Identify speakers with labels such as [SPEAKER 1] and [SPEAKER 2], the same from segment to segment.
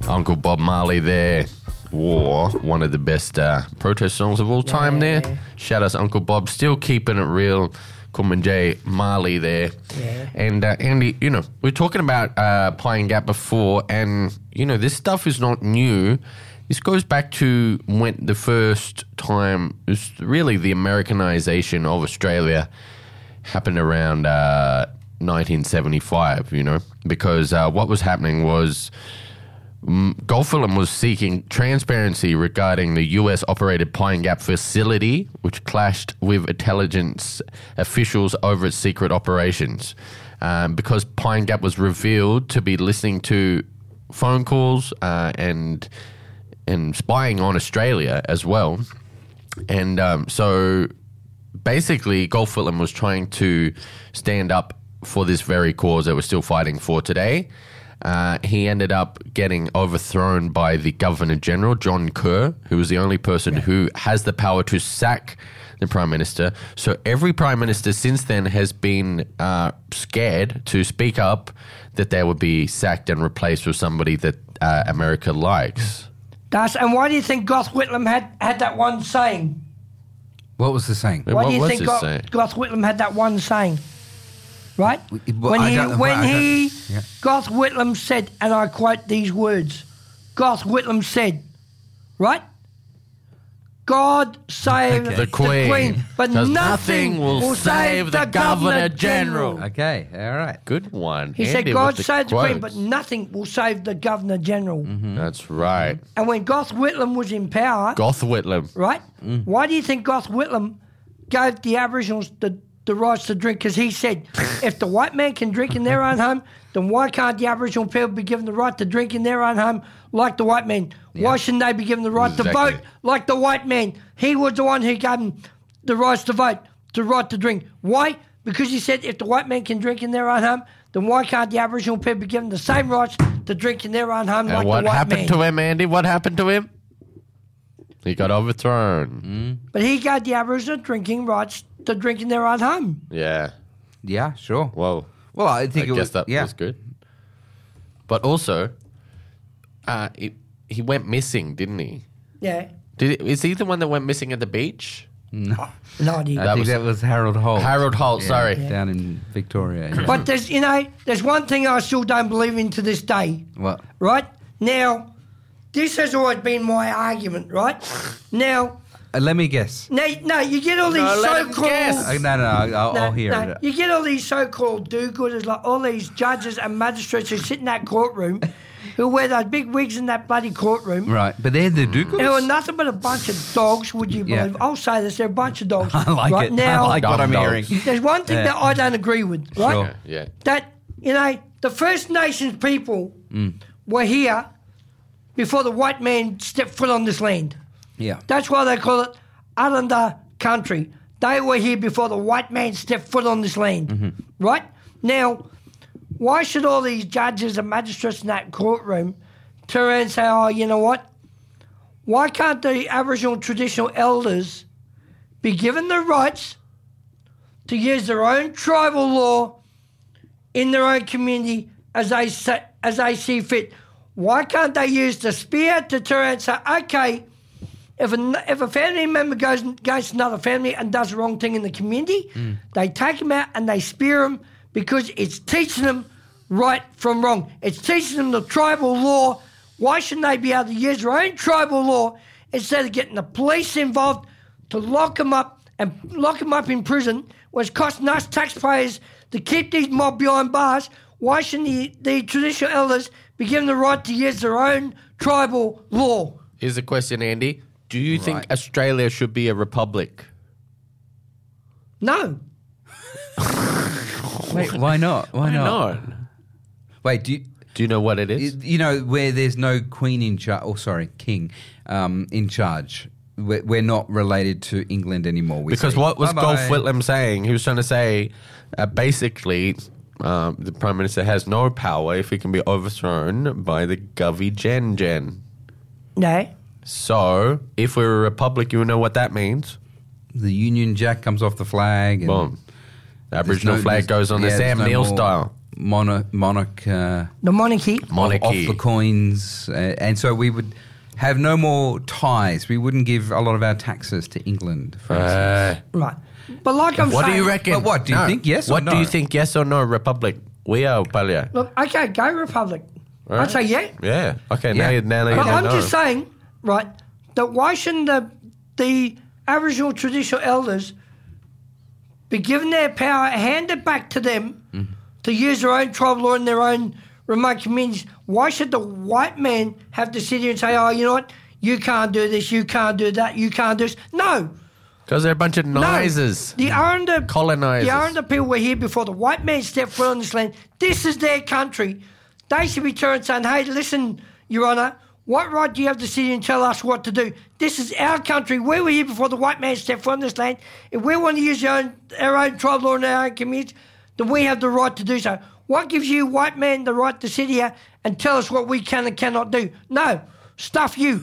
[SPEAKER 1] Uncle Bob Marley there. War, one of the best protest songs of all time there. Shout out to Uncle Bob, still keeping it real. Kumanjay Marley there.
[SPEAKER 2] Yeah.
[SPEAKER 1] And Andy, you know, we're talking about Pine Gap before, and, you know, this stuff is not new. This goes back to when the first time, it was really the Americanization of Australia happened around 1975, you know, because what was happening was Gulfilm was seeking transparency regarding the US-operated Pine Gap facility, which clashed with intelligence officials over its secret operations. Because Pine Gap was revealed to be listening to phone calls and spying on Australia as well. And so basically Gulfilm was trying to stand up for this very cause that we're still fighting for today. He ended up getting overthrown by the Governor General, John Kerr, who was the only person who has the power to sack the Prime Minister. So every Prime Minister since then has been scared to speak up that they would be sacked and replaced with somebody that America likes.
[SPEAKER 2] And why do you think Gough Whitlam had that one saying?
[SPEAKER 3] What was the saying?
[SPEAKER 2] Why do you think Gough Whitlam had that one saying? Right? Gough Whitlam said, and I quote these words, Gough Whitlam said, right? God save the Queen, but nothing will save the Governor General.
[SPEAKER 3] Okay, all right.
[SPEAKER 1] Good one.
[SPEAKER 2] He said, God save the Queen, but nothing will save the Governor General.
[SPEAKER 1] Mm-hmm. That's right.
[SPEAKER 2] And when Gough Whitlam was in power...
[SPEAKER 1] Gough Whitlam.
[SPEAKER 2] Right? Why do you think Gough Whitlam gave the Aboriginals the rights to drink? Because he said, if the white man can drink in their own home, then why can't the Aboriginal people be given the right to drink in their own home like the white man? Yeah. Why shouldn't they be given the right to vote like the white man? He was the one who gave them the rights to vote, the right to drink. Why? Because he said if the white man can drink in their own home, then why can't the Aboriginal people be given the same rights to drink in their own home like the white man?
[SPEAKER 1] And what happened to him, Andy? What happened to him? He got overthrown.
[SPEAKER 2] But he gave the Aboriginal drinking rights to drink in their own home.
[SPEAKER 1] Yeah.
[SPEAKER 3] Yeah, sure.
[SPEAKER 1] Well,
[SPEAKER 3] I think
[SPEAKER 1] guess that was good. But also, he went missing, didn't he?
[SPEAKER 2] Yeah.
[SPEAKER 1] Is he the one that went missing at the beach?
[SPEAKER 3] No.
[SPEAKER 2] No idea.
[SPEAKER 3] I think that was Harold Holt.
[SPEAKER 1] Harold Holt, sorry.
[SPEAKER 3] Down in Victoria. Yeah.
[SPEAKER 2] But there's one thing I still don't believe in to this day.
[SPEAKER 3] What?
[SPEAKER 2] Right? Now, this has always been my argument, right? Now...
[SPEAKER 3] let me guess.
[SPEAKER 2] No, you get all these so-called...
[SPEAKER 3] I'll hear it.
[SPEAKER 2] You get all these so-called do-gooders, like all these judges and magistrates who sit in that courtroom who wear those big wigs in that bloody courtroom.
[SPEAKER 3] Right, but they're the do-gooders?
[SPEAKER 2] Who are nothing but a bunch of dogs, would you believe? Yeah. I'll say this, they're a bunch of dogs.
[SPEAKER 3] I like
[SPEAKER 2] right?
[SPEAKER 3] it.
[SPEAKER 2] Now,
[SPEAKER 3] I like what I'm hearing.
[SPEAKER 2] There's one thing that I don't agree with, right?
[SPEAKER 3] Sure.
[SPEAKER 1] Yeah.
[SPEAKER 2] That, the First Nations people were here before the white man stepped foot on this land.
[SPEAKER 3] Yeah.
[SPEAKER 2] That's why they call it Aranda country. They were here before the white man stepped foot on this land. Right? Now, why should all these judges and magistrates in that courtroom turn around and say, oh, you know what? Why can't the Aboriginal traditional elders be given the rights to use their own tribal law in their own community as they see fit? Why can't they use the spear to turn around and say, okay, if a family member goes against another family and does the wrong thing in the community, they take him out and they spear him because it's teaching them right from wrong. It's teaching them the tribal law. Why shouldn't they be able to use their own tribal law instead of getting the police involved to lock them up in prison, where it's costing us taxpayers to keep these mob behind bars? Why shouldn't the traditional elders be given the right to use their own tribal law?
[SPEAKER 1] Here's the question, Andy. Do you think Australia should be a republic?
[SPEAKER 2] No.
[SPEAKER 3] Wait, why not? Why not? Wait, do
[SPEAKER 1] you know what it is?
[SPEAKER 3] Where there's no queen in charge, king in charge. We're not related to England anymore.
[SPEAKER 1] Because what was Gough Whitlam saying? He was trying to say, basically, the Prime Minister has no power if he can be overthrown by the Govy Gen.
[SPEAKER 2] No.
[SPEAKER 1] So, if we're a republic, you know what that means?
[SPEAKER 3] The Union Jack comes off the flag. And
[SPEAKER 1] boom. The Aboriginal flag goes on the Sam Neill style.
[SPEAKER 2] the monarchy.
[SPEAKER 1] Monarchy.
[SPEAKER 3] off the coins, and so we would have no more ties. We wouldn't give a lot of our taxes to England, for instance.
[SPEAKER 2] Right. But like I'm
[SPEAKER 1] What
[SPEAKER 2] saying...
[SPEAKER 1] do you reckon?
[SPEAKER 3] But what, do you think yes or
[SPEAKER 1] What do
[SPEAKER 3] no?
[SPEAKER 1] you think, yes or no, Republic? We are Australia.
[SPEAKER 2] Look, okay, go Republic.
[SPEAKER 1] All right.
[SPEAKER 2] I'd say yeah.
[SPEAKER 1] Yeah. Okay,
[SPEAKER 3] Yeah.
[SPEAKER 1] now you
[SPEAKER 2] But I'm
[SPEAKER 1] know.
[SPEAKER 2] just saying, right, that why shouldn't the Aboriginal traditional elders be given their power, handed back to them to use their own tribal law in their own remote communities? Why should the white man have to sit here and say, oh, you know what, you can't do this, you can't do that, you can't do this? No.
[SPEAKER 1] Because they're a bunch of nisers.
[SPEAKER 2] The Aranda
[SPEAKER 1] Colonisers.
[SPEAKER 2] The Aranda people were here before the white man stepped foot on this land. This is their country. They should be turning saying, hey, listen, Your Honour, what right do you have to sit here and tell us what to do? This is our country. We were here before the white man stepped foot on this land. If we want to use our own tribal law in our own communities, then we have the right to do so. What gives you, white man, the right to sit here and tell us what we can and cannot do? No, stuff you.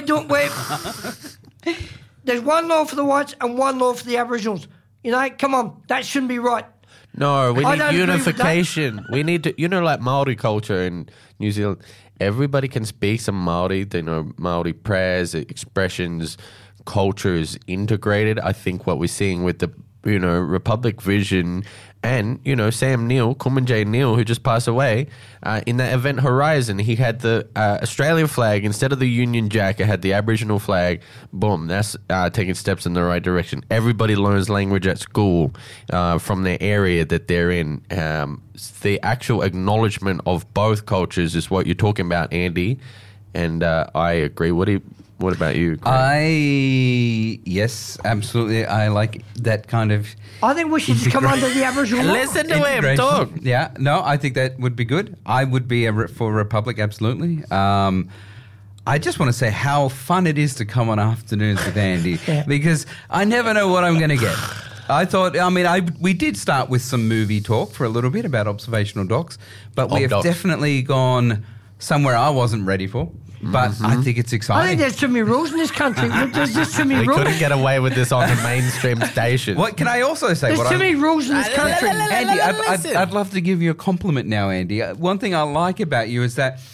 [SPEAKER 2] There's one law for the whites and one law for the Aboriginals. You know, come on, that shouldn't be right.
[SPEAKER 1] No, we
[SPEAKER 2] I
[SPEAKER 1] need
[SPEAKER 2] don't agree with that.
[SPEAKER 1] unification. We need to, like Maori culture in New Zealand. Everybody can speak some Maori. They know Maori prayers, expressions, culture is integrated. I think what we're seeing with the, Republic Vision and, Sam Neill, Kumanjayi Neal, who just passed away, in that Event Horizon, he had the Australian flag. Instead of the Union Jack, it had the Aboriginal flag. Boom, that's taking steps in the right direction. Everybody learns language at school from their area that they're in. The actual acknowledgement of both cultures is what you're talking about, Andy, and I agree. What about you, Craig?
[SPEAKER 3] Yes, absolutely. I like that kind of.
[SPEAKER 2] I think we should just come under the Aboriginal law.
[SPEAKER 1] Listen to him
[SPEAKER 3] integration.
[SPEAKER 1] talk.
[SPEAKER 3] Yeah, no, I think that would be good. I would be for Republic, absolutely. I just want to say how fun it is to come on Afternoons with Andy because I never know what I'm going to get. We did start with some movie talk for a little bit about observational docs, but we have definitely gone somewhere I wasn't ready for. But I think it's exciting.
[SPEAKER 2] I think there's too many rules in this country. There's just too many
[SPEAKER 1] We
[SPEAKER 2] rules.
[SPEAKER 1] couldn't get away with this on the mainstream station.
[SPEAKER 3] What can I also say?
[SPEAKER 2] There's too many rules in this country.
[SPEAKER 3] Andy, I'd love to give you a compliment now, Andy. One thing I like about you is that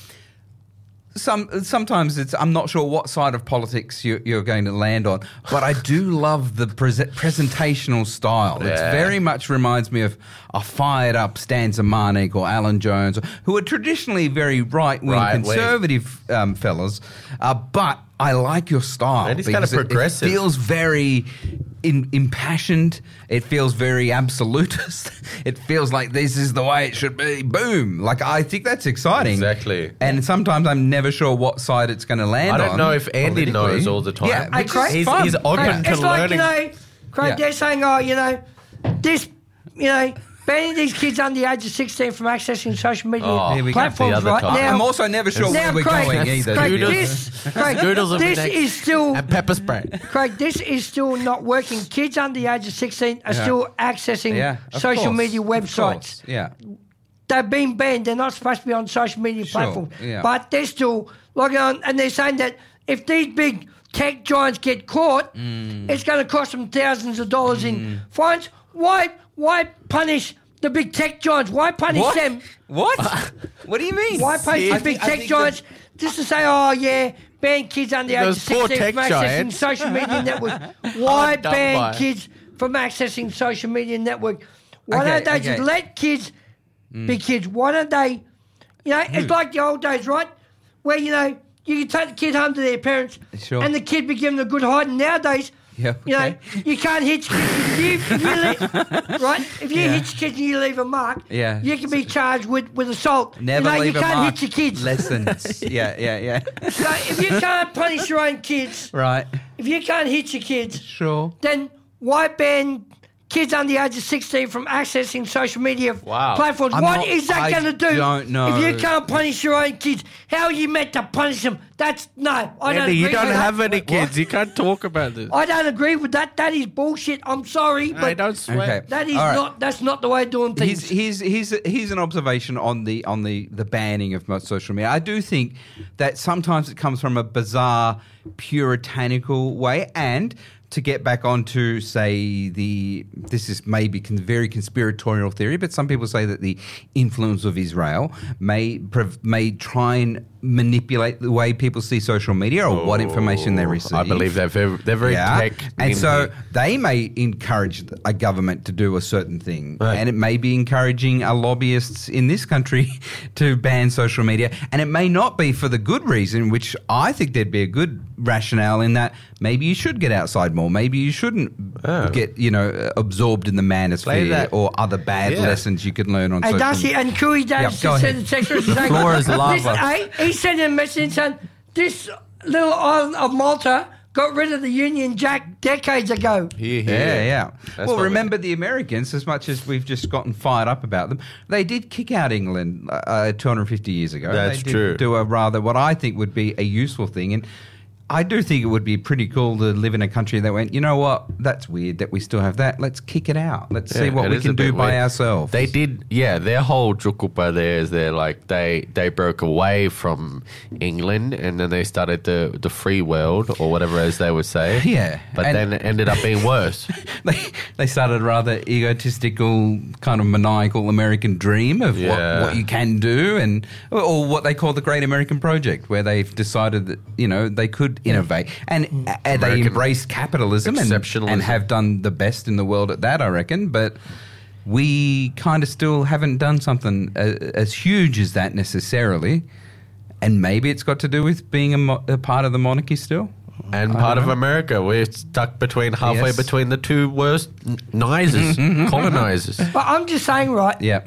[SPEAKER 3] sometimes I'm not sure what side of politics you're going to land on, but I do love the presentational style. It very much reminds me of a fired up Stan Zemanek or Alan Jones, who are traditionally very right-wing conservative fellas, but I like your style.
[SPEAKER 1] And he's kind of progressive.
[SPEAKER 3] It feels very impassioned. It feels very absolutist. It feels like this is the way it should be. Boom. Like, I think that's exciting.
[SPEAKER 1] Exactly.
[SPEAKER 3] And sometimes I'm never sure what side it's going to land on.
[SPEAKER 1] I don't know if Andy knows all the time.
[SPEAKER 3] Yeah,
[SPEAKER 2] Hey, Craig,
[SPEAKER 1] he's
[SPEAKER 3] fun.
[SPEAKER 1] open to
[SPEAKER 2] It's
[SPEAKER 1] learning.
[SPEAKER 2] like, Craig, they're saying, banning these kids under the age of 16 from accessing social media
[SPEAKER 3] Here we go.
[SPEAKER 2] platforms
[SPEAKER 1] The other
[SPEAKER 2] right
[SPEAKER 1] time.
[SPEAKER 2] now.
[SPEAKER 3] I'm also never sure where we're
[SPEAKER 2] Craig,
[SPEAKER 3] going either.
[SPEAKER 2] Craig,
[SPEAKER 1] Scooters will be
[SPEAKER 2] this
[SPEAKER 1] next.
[SPEAKER 2] is still...
[SPEAKER 1] And pepper spray.
[SPEAKER 2] Craig, this is still not working. Kids under the age of 16 are still accessing
[SPEAKER 3] of
[SPEAKER 2] social
[SPEAKER 3] course,
[SPEAKER 2] media
[SPEAKER 3] of
[SPEAKER 2] websites.
[SPEAKER 3] course, Yeah.
[SPEAKER 2] They've been banned. They're not supposed to be on social media platforms.
[SPEAKER 3] yeah.
[SPEAKER 2] But they're still logging on, and they're saying that if these big tech giants get caught, it's going to cost them thousands of dollars in fines. Why punish the big tech giants? Why punish them?
[SPEAKER 3] What? What do you mean?
[SPEAKER 2] Why punish the big tech giants just to say, ban kids under the age of
[SPEAKER 1] Those poor
[SPEAKER 2] 16
[SPEAKER 1] tech
[SPEAKER 2] from accessing
[SPEAKER 1] giants.
[SPEAKER 2] social media networks? Why
[SPEAKER 1] done
[SPEAKER 2] ban
[SPEAKER 1] by.
[SPEAKER 2] kids from accessing social media network? Why
[SPEAKER 3] Okay,
[SPEAKER 2] don't they
[SPEAKER 3] okay.
[SPEAKER 2] just let kids be kids? Why don't they, it's like the old days, right? Where, you can take the kid home to their parents
[SPEAKER 3] Sure.
[SPEAKER 2] and the kid be given a good hiding. Nowadays,
[SPEAKER 3] Yeah, okay.
[SPEAKER 2] you can't hitch kids. If you hitch kids and you leave a mark, you can be charged with assault.
[SPEAKER 3] Never leave
[SPEAKER 2] you
[SPEAKER 3] a
[SPEAKER 2] can't
[SPEAKER 3] mark.
[SPEAKER 2] hitch your kids.
[SPEAKER 3] Lessons. yeah.
[SPEAKER 2] So if you can't punish your own kids,
[SPEAKER 3] Right.
[SPEAKER 2] if you can't hit your kids,
[SPEAKER 3] Sure.
[SPEAKER 2] then why ban kids under the age of 16 from accessing social media platforms? What is that
[SPEAKER 3] I
[SPEAKER 2] going to do?
[SPEAKER 3] don't know.
[SPEAKER 2] If you can't punish your own kids, how are you meant to punish them? I don't
[SPEAKER 1] Andy,
[SPEAKER 2] agree
[SPEAKER 1] you don't
[SPEAKER 2] with
[SPEAKER 1] have
[SPEAKER 2] that.
[SPEAKER 1] any kids. You can't talk about this.
[SPEAKER 2] I don't agree with that. That is bullshit. I'm sorry,
[SPEAKER 1] Hey,
[SPEAKER 2] but
[SPEAKER 1] don't sweat.
[SPEAKER 3] Okay.
[SPEAKER 2] that is
[SPEAKER 3] All right.
[SPEAKER 2] not. That's not the way of doing things.
[SPEAKER 3] Here's an observation on the banning of most social media. I do think that sometimes it comes from a bizarre puritanical way, and to get back onto, say, this is maybe very conspiratorial theory, but some people say that the influence of Israel may try and manipulate the way people see social media or what information they receive.
[SPEAKER 1] I believe they're very tech.
[SPEAKER 3] And so they may encourage a government to do a certain thing.
[SPEAKER 1] Right.
[SPEAKER 3] And it may be encouraging lobbyists in this country to ban social media. And it may not be for the good reason, which I think there'd be a good rationale in that maybe you should get outside more. Maybe you shouldn't get, absorbed in the manosphere or other bad lessons you can learn on social
[SPEAKER 2] Darcy,
[SPEAKER 3] media.
[SPEAKER 2] and Cooey Davis
[SPEAKER 3] Go
[SPEAKER 2] just
[SPEAKER 3] ahead.
[SPEAKER 2] sent a text message saying,
[SPEAKER 1] floor is lava.
[SPEAKER 2] he sent a message saying, this little island of Malta got rid of the Union Jack decades ago.
[SPEAKER 3] Yeah.
[SPEAKER 1] That's
[SPEAKER 3] Well,
[SPEAKER 1] what
[SPEAKER 3] remember the Americans, as much as we've just gotten fired up about them, they did kick out England 250 years ago.
[SPEAKER 1] That's
[SPEAKER 3] they did
[SPEAKER 1] true.
[SPEAKER 3] do what I think would be a useful thing. And I do think it would be pretty cool to live in a country that went, you know what, that's weird that we still have that. Let's kick it out. Let's see what
[SPEAKER 1] it
[SPEAKER 3] we
[SPEAKER 1] is
[SPEAKER 3] can
[SPEAKER 1] a
[SPEAKER 3] do
[SPEAKER 1] bit
[SPEAKER 3] by
[SPEAKER 1] weird.
[SPEAKER 3] ourselves.
[SPEAKER 1] They did, their whole Jukupa there is they broke away from England and then they started the free world or whatever as they would say.
[SPEAKER 3] Yeah.
[SPEAKER 1] But
[SPEAKER 3] And-
[SPEAKER 1] then it ended up being worse.
[SPEAKER 3] They started a rather egotistical, kind of maniacal American dream of what you can do, or what they call the Great American Project, where they've decided that they could innovate, and they embraced capitalism
[SPEAKER 1] Exceptionalism.
[SPEAKER 3] and have done the best in the world at that, I reckon. But we kind of still haven't done something as huge as that necessarily, and maybe it's got to do with being a part of the monarchy still.
[SPEAKER 1] And part of America, we're stuck halfway
[SPEAKER 3] Yes.
[SPEAKER 1] between the two worst colonizers.
[SPEAKER 2] But I'm just saying, right,
[SPEAKER 3] Yeah,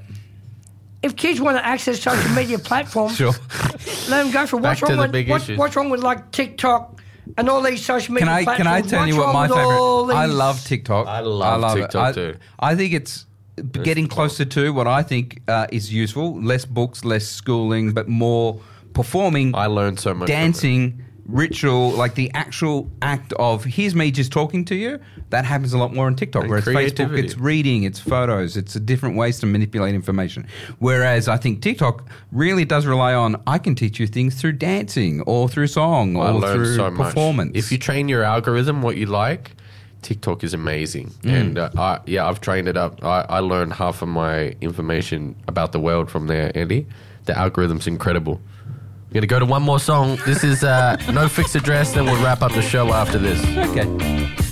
[SPEAKER 2] if kids want to access social media platforms,
[SPEAKER 3] sure.
[SPEAKER 2] let them go for it.
[SPEAKER 1] Back to the big issues.
[SPEAKER 2] What's wrong with like TikTok and all these social media platforms?
[SPEAKER 3] Can I tell you
[SPEAKER 2] What's
[SPEAKER 3] what my
[SPEAKER 2] wrong with all
[SPEAKER 3] favorite? I
[SPEAKER 2] these-
[SPEAKER 3] love TikTok.
[SPEAKER 1] I love TikTok
[SPEAKER 3] it.
[SPEAKER 1] too.
[SPEAKER 3] I think it's getting closer to what I think is useful. Less books, less schooling, but more performing,
[SPEAKER 1] I learned so much from it.
[SPEAKER 3] dancing, ritual, like the actual act of here's me just talking to you. That happens a lot more on TikTok.
[SPEAKER 1] And
[SPEAKER 3] Whereas Facebook,
[SPEAKER 1] creativity.
[SPEAKER 3] it's reading, it's photos, it's a different ways to manipulate information. Whereas I think TikTok really does rely on I can teach you things through dancing or through song
[SPEAKER 1] I
[SPEAKER 3] or
[SPEAKER 1] learned
[SPEAKER 3] through
[SPEAKER 1] so much.
[SPEAKER 3] performance.
[SPEAKER 1] If you train your algorithm what you like, TikTok is amazing. And I've trained it up. I learned half of my information about the world from there, Andy. The algorithm's incredible. We're going to go to one more song. This is No Fixed Address, then we'll wrap up the show after this.
[SPEAKER 3] Okay.